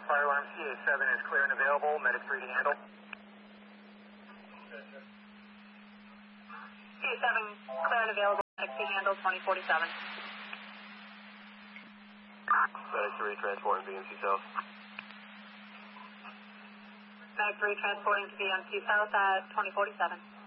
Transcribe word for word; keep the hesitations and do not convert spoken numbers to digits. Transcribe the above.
Fire alarm C A seven is clear and available. Medic three to handle. C A seven clear and available. Medic three handle twenty forty-seven. Medic three transporting B M C South. Medic three transporting to B M C South at twenty forty-seven.